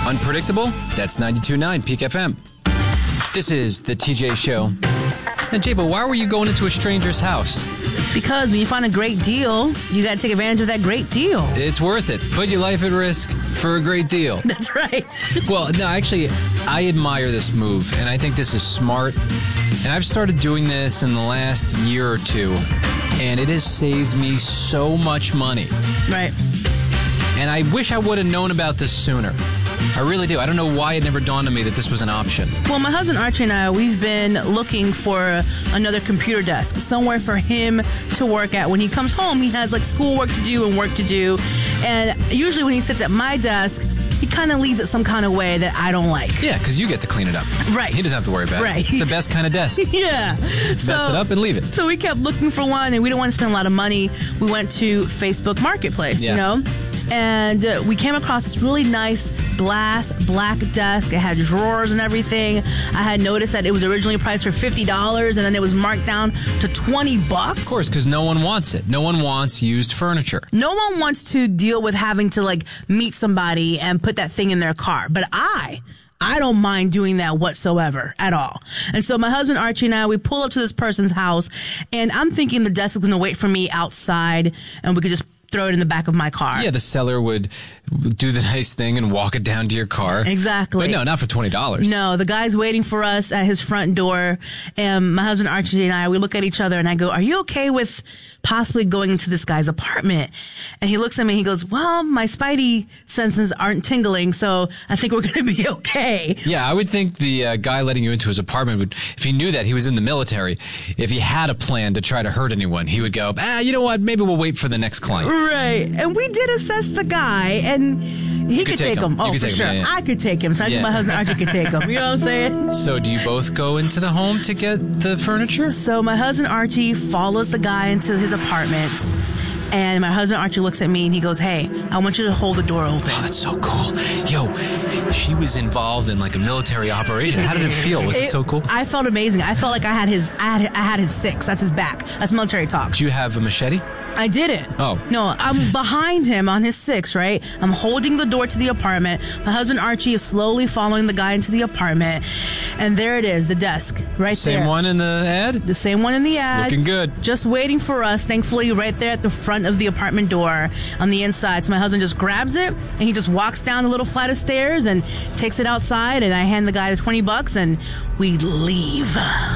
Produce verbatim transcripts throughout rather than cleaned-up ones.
Unpredictable? That's ninety-two point nine Peak F M. This is the T J Show. Now, Jay, but why were you going into a stranger's house? Because when you find a great deal, you got to take advantage of that great deal. It's worth it. Put your life at risk for a great deal. That's right. Well, no, actually, I admire this move, and I think this is smart. And I've started doing this in the last year or two, and it has saved me so much money. Right. And I wish I would have known about this sooner. I really do. I don't know why it never dawned on me that this was an option. Well, my husband Archie and I, we've been looking for another computer desk, somewhere for him to work at. When he comes home, he has like schoolwork to do and work to do. And usually when he sits at my desk, he kind of leaves it some kind of way that I don't like. Yeah, because you get to clean it up. Right. He doesn't have to worry about right. it. It's the best kind of desk. Yeah. Mess so, it up and leave it. So we kept looking for one, and we didn't want to spend a lot of money. We went to Facebook Marketplace, yeah. you know? And uh, we came across this really nice glass black desk. It had drawers and everything. I had noticed that it was originally priced for fifty dollars, and then it was marked down to twenty bucks. Of course, because no one wants it. No one wants used furniture. No one wants to deal with having to, like, meet somebody and put that thing in their car. But I... I don't mind doing that whatsoever at all. And so my husband Archie and I, we pull up to this person's house, and I'm thinking the desk is going to wait for me outside, and we could just throw it in the back of my car. Yeah, the seller would do the nice thing and walk it down to your car. Exactly. But no, not for twenty dollars. No, the guy's waiting for us at his front door, and my husband Archie and I, we look at each other, and I go, are you okay with possibly going into this guy's apartment? And he looks at me and he goes, well, my spidey senses aren't tingling, so I think we're going to be okay. Yeah, I would think the uh, guy letting you into his apartment would, if he knew that he was in the military, if he had a plan to try to hurt anyone, he would go, ah, you know what, maybe we'll wait for the next client. Right. And we did assess the guy, and he could, could take, take him. him. Oh, for take sure. Him, yeah, yeah. I could take him, so I yeah. think my husband Archie could take him. You know what I'm saying? So do you both go into the home to get the furniture? So my husband Archie follows the guy into his apartment, and my husband Archie looks at me and he goes, hey, I want you to hold the door open. Oh, that's so cool. Yo, she was involved in like a military operation. How did it feel? Was it, it so cool? I felt amazing. I felt like I had his I had, I had his six. That's his back. That's military talk. Do you have a machete? I didn't. Oh. No, I'm behind him on his six, right? I'm holding the door to the apartment. My husband Archie is slowly following the guy into the apartment. And there it is, the desk, right same there. Same one in the ad? The same one in the it's ad. Looking good. Just waiting for us, thankfully, right there at the front of the apartment door on the inside. So my husband just grabs it, and he just walks down a little flight of stairs and takes it outside, and I hand the guy the twenty bucks, and we leave.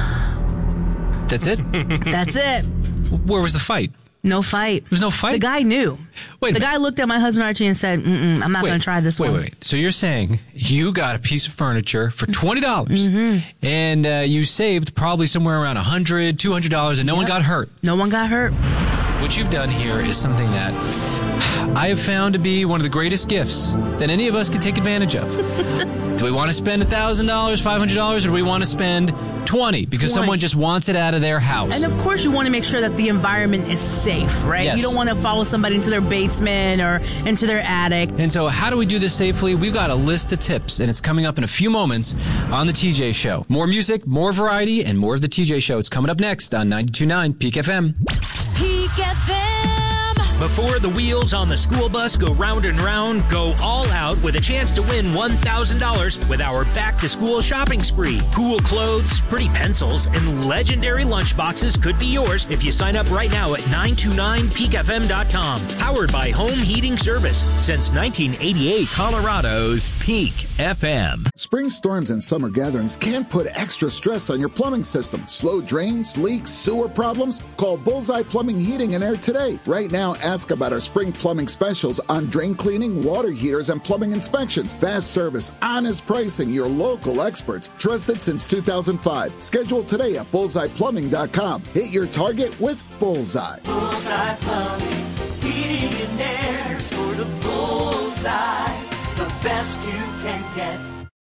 That's it? That's it. Where was the fight? No fight. There was no fight? The guy knew. Wait the guy looked at my husband Archie and said, Mm-mm, I'm not going to try this wait, one. Wait, wait. So you're saying you got a piece of furniture for twenty dollars, mm-hmm. and uh, you saved probably somewhere around one hundred dollars, two hundred dollars, and no yep. one got hurt. No one got hurt. What you've done here is something that I have found to be one of the greatest gifts that any of us can take advantage of. Do we want to spend one thousand dollars, five hundred dollars, or do we want to spend twenty because twenty someone just wants it out of their house? And of course you want to make sure that the environment is safe, right? Yes. You don't want to follow somebody into their basement or into their attic. And so how do we do this safely? We've got a list of tips, and it's coming up in a few moments on the T J Show. More music, more variety, and more of the T J Show. It's coming up next on ninety-two point nine Peak F M. Peak F M. Before the wheels on the school bus go round and round, go all out with a chance to win one thousand dollars with our back-to-school shopping spree. Cool clothes, pretty pencils, and legendary lunchboxes could be yours if you sign up right now at nine two nine peak f m dot com. Powered by Home Heating Service since nineteen eighty-eight. Colorado's Peak F M. Spring storms and summer gatherings can put extra stress on your plumbing system. Slow drains, leaks, sewer problems? Call Bullseye Plumbing, Heating, and Air today. Right now, ask about our spring plumbing specials on drain cleaning, water heaters, and plumbing inspections. Fast service, honest pricing, your local experts. Trusted since two thousand five. Schedule today at bullseye plumbing dot com. Hit your target with Bullseye. Bullseye Plumbing, Heating and Air. Score the bullseye, the best you can get.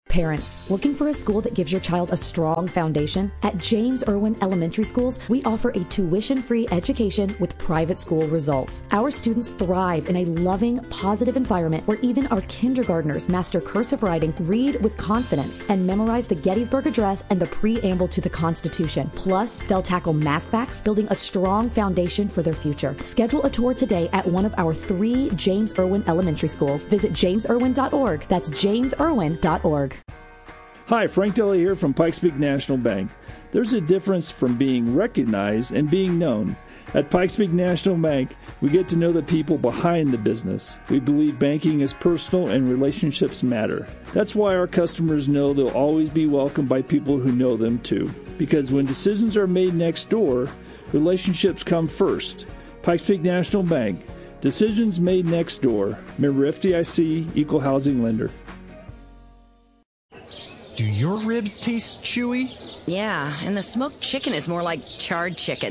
Parents, looking for a school that gives your child a strong foundation? At James Irwin Elementary Schools, we offer a tuition-free education with private school results. Our students thrive in a loving, positive environment where even our kindergartners master cursive writing, read with confidence, and memorize the Gettysburg Address and the preamble to the Constitution. Plus, they'll tackle math facts, building a strong foundation for their future. Schedule a tour today at one of our three James Irwin Elementary Schools. Visit james irwin dot org. That's james irwin dot org. Hi, Frank Deli here from Pikes Peak National Bank. There's a difference from being recognized and being known. At Pikes Peak National Bank, we get to know the people behind the business. We believe banking is personal and relationships matter. That's why our customers know they'll always be welcomed by people who know them too. Because when decisions are made next door, relationships come first. Pikes Peak National Bank. Decisions made next door. Member F D I C, Equal Housing Lender. Do your ribs taste chewy? Yeah, and the smoked chicken is more like charred chicken.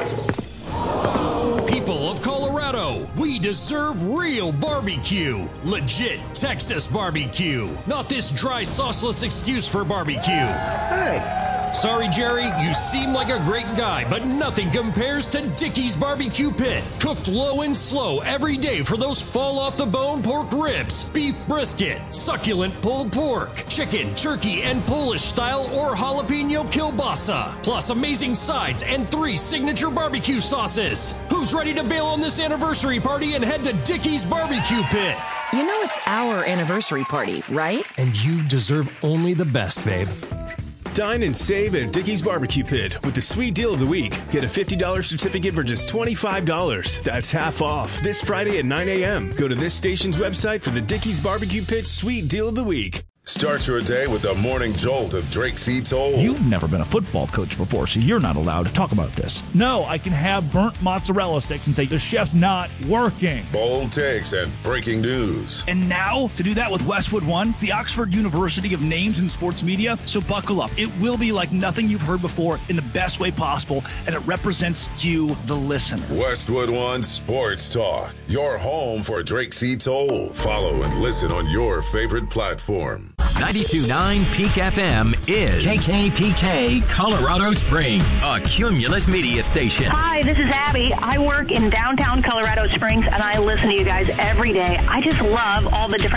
People of Colorado, we deserve real barbecue. Legit Texas barbecue. Not this dry, sauceless excuse for barbecue. Hey! Sorry, Jerry, you seem like a great guy, but nothing compares to Dickey's Barbecue Pit. Cooked low and slow every day for those fall-off-the-bone pork ribs, beef brisket, succulent pulled pork, chicken, turkey, and Polish-style or jalapeno kielbasa, plus amazing sides and three signature barbecue sauces. Who's ready to bail on this anniversary party and head to Dickey's Barbecue Pit? You know it's our anniversary party, right? And you deserve only the best, babe. Dine and save at Dickey's Barbecue Pit with the sweet deal of the week. Get a fifty dollars certificate for just twenty-five dollars. That's half off this Friday at nine a.m. Go to this station's website for the Dickey's Barbecue Pit sweet deal of the week. Start your day with the morning jolt of Drake C. Toll. You've never been a football coach before, so you're not allowed to talk about this. No, I can have burnt mozzarella sticks and say the chef's not working. Bold takes and breaking news. And now, to do that with Westwood One, the Oxford University of Names in Sports Media. So buckle up. It will be like nothing you've heard before in the best way possible, and it represents you, the listener. Westwood One Sports Talk, your home for Drake C. Toll. Follow and listen on your favorite platform. ninety-two point nine Peak F M is K K P K Colorado Springs, a Cumulus media station. Hi, this is Abby. I work in downtown Colorado Springs, and I listen to you guys every day. I just love all the different